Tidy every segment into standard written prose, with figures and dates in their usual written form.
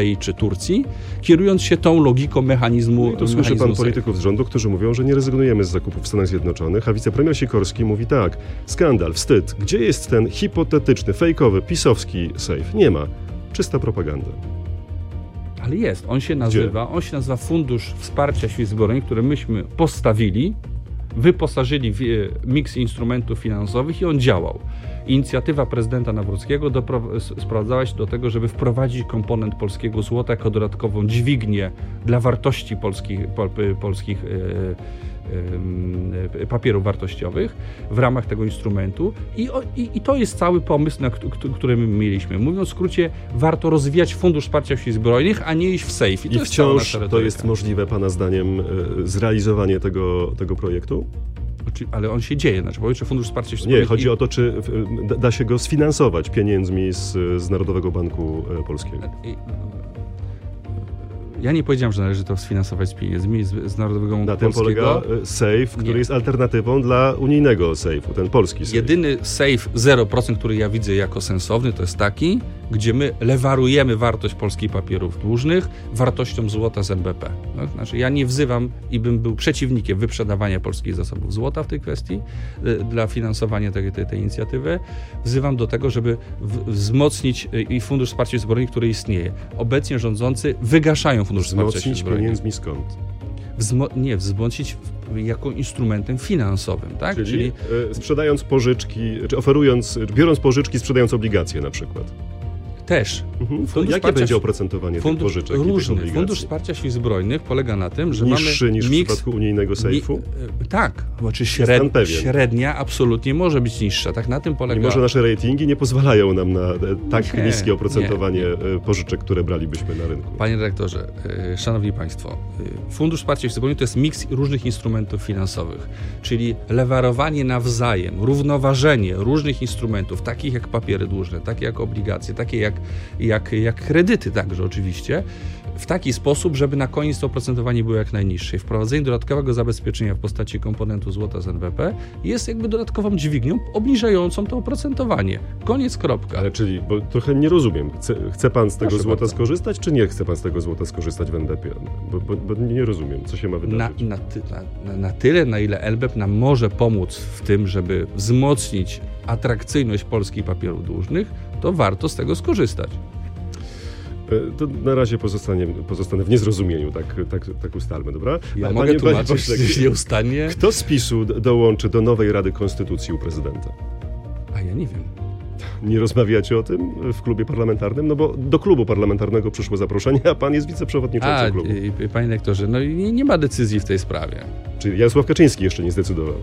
czy Turcji, kierując się tą logiką mechanizmu. No i tu słyszy pan polityków z rządu, którzy mówią, że nie rezygnujemy z zakupów w Stanach Zjednoczonych, a wicepremier Sikorski mówi tak, skandal, wstyd, gdzie jest ten hipotetyczny, fejkowy, pisowski sejf? Nie ma. Czysta propaganda. Ale jest. On się nazywa Fundusz Wsparcia Sił Zbrojnych, który myśmy postawili, wyposażyli w miks instrumentów finansowych i on działał. Inicjatywa prezydenta Nawrockiego sprowadzała się do tego, żeby wprowadzić komponent polskiego złota jako dodatkową dźwignię dla wartości polskich papierów wartościowych w ramach tego instrumentu i to jest cały pomysł, który my mieliśmy. Mówiąc w skrócie, warto rozwijać Fundusz Wsparcia Sił Zbrojnych, a nie iść w sejf. I wciąż to jest możliwe, pana zdaniem, zrealizowanie tego projektu? Ale on się dzieje. Znaczy, Fundusz Wsparcia Sił Zbrojnych... Nie, chodzi o to, czy da się go sfinansować pieniędzmi z Narodowego Banku Polskiego. Ja nie powiedziałem, że należy to sfinansować z pieniędzmi z Narodowego Banku Polskiego. Na tym polega sejf, który jest alternatywą dla unijnego sejfu, ten polski sejf. Jedyny sejf 0%, który ja widzę jako sensowny, to jest taki, gdzie my lewarujemy wartość polskich papierów dłużnych wartością złota z NBP. No, znaczy, ja nie wzywam i bym był przeciwnikiem wyprzedawania polskich zasobów złota w tej kwestii dla finansowania tej inicjatywy. Wzywam do tego, żeby wzmocnić i Fundusz Wsparcia Zbrojnych, który istnieje. Obecnie rządzący wygaszają Fundusz Wsparcia Sił Zbrojnych. Pieniędzmi skąd? Wzmocnić jako instrumentem finansowym, tak? Czyli sprzedając pożyczki, czy biorąc pożyczki, sprzedając obligacje na przykład. Też. To jakie będzie oprocentowanie tych pożyczek? Różny. Fundusz Wsparcia Sił Zbrojnych polega na tym, że niższy mamy niż w przypadku unijnego sejfu? Tak. Znaczy średnia absolutnie może być niższa. Tak na tym polega. Mimo że nasze ratingi nie pozwalają nam na tak niskie oprocentowanie pożyczek, które bralibyśmy na rynku. Panie dyrektorze, szanowni państwo, Fundusz Wsparcia Sił Zbrojnych to jest miks różnych instrumentów finansowych, czyli lewarowanie nawzajem, równoważenie różnych instrumentów, takich jak papiery dłużne, takie jak obligacje, takie jak kredyty także oczywiście, w taki sposób, żeby na koniec to oprocentowanie było jak najniższe. Wprowadzenie dodatkowego zabezpieczenia w postaci komponentu złota z NBP jest jakby dodatkową dźwignią obniżającą to oprocentowanie. Koniec, kropka. Ale czyli, bo trochę nie rozumiem, chce pan z tego złota skorzystać, czy nie chce pan z tego złota skorzystać w NBP? Bo nie rozumiem, co się ma wydarzyć. Na tyle, na ile NBP nam może pomóc w tym, żeby wzmocnić atrakcyjność polskich papierów dłużnych, to warto z tego skorzystać. To na razie pozostanę w niezrozumieniu, tak ustalmy, dobra? Ja mogę tłumaczyć nieustannie. Kto z PiS-u dołączy do nowej Rady Konstytucji u prezydenta? A ja nie wiem. Nie rozmawiacie o tym w klubie parlamentarnym? No bo do klubu parlamentarnego przyszło zaproszenie, a pan jest wiceprzewodniczącym klubu. Panie lektorze, no nie ma decyzji w tej sprawie. Czyli Jarosław Kaczyński jeszcze nie zdecydował?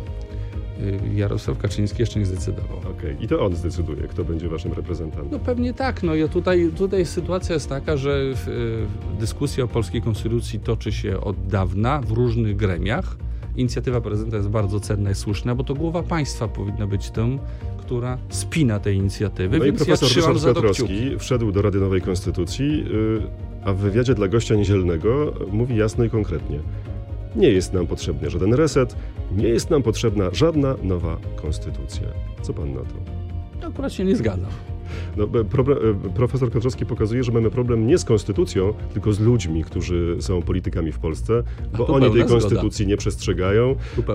Jarosław Kaczyński jeszcze nie zdecydował. Okej. I to on zdecyduje, kto będzie waszym reprezentantem. No pewnie tak. No ja tutaj sytuacja jest taka, że dyskusja o polskiej konstytucji toczy się od dawna w różnych gremiach. Inicjatywa prezydenta jest bardzo cenna i słuszna, bo to głowa państwa powinna być tą, która spina te inicjatywy. No więc i profesor Ryszard za to Piotrowski wszedł do Rady Nowej Konstytucji, a w wywiadzie dla gościa niedzielnego mówi jasno i konkretnie: nie jest nam potrzebny żaden reset, nie jest nam potrzebna żadna nowa konstytucja. Co pan na to? Akurat się nie zgadzam. No, profesor Piotrowski pokazuje, że mamy problem nie z konstytucją, tylko z ludźmi, którzy są politykami w Polsce, bo oni tej konstytucji nie przestrzegają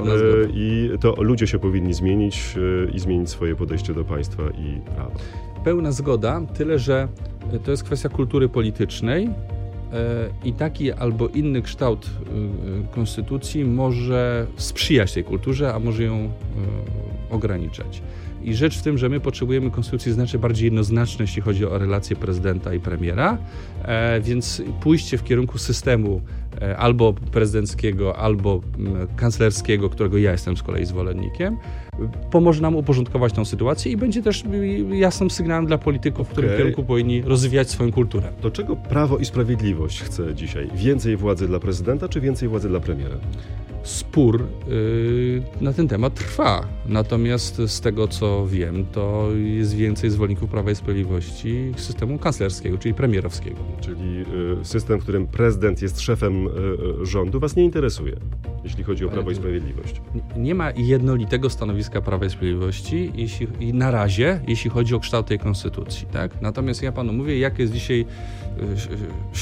i to ludzie się powinni zmienić i zmienić swoje podejście do państwa i prawa. Pełna zgoda, tyle że to jest kwestia kultury politycznej i taki albo inny kształt konstytucji może sprzyjać tej kulturze, a może ją ograniczać. I rzecz w tym, że my potrzebujemy konstytucji znacznie bardziej jednoznacznej, jeśli chodzi o relacje prezydenta i premiera, więc pójście w kierunku systemu albo prezydenckiego, albo kanclerskiego, którego ja jestem z kolei zwolennikiem, pomoże nam uporządkować tę sytuację i będzie też jasnym sygnałem dla polityków, w którym kierunku powinni rozwijać swoją kulturę. To czego Prawo i Sprawiedliwość chce dzisiaj? Więcej władzy dla prezydenta, czy więcej władzy dla premiera? Spór na ten temat trwa. Natomiast z tego, co wiem, to jest więcej zwolenników Prawa i Sprawiedliwości systemu kanclerskiego, czyli premierowskiego. Czyli system, w którym prezydent jest szefem rządu, was nie interesuje? jeśli chodzi o Prawo i Sprawiedliwość. Nie ma jednolitego stanowiska Prawa i Sprawiedliwości na razie, jeśli chodzi o kształt tej konstytucji. Tak? Natomiast ja panu mówię, jakie jest dzisiaj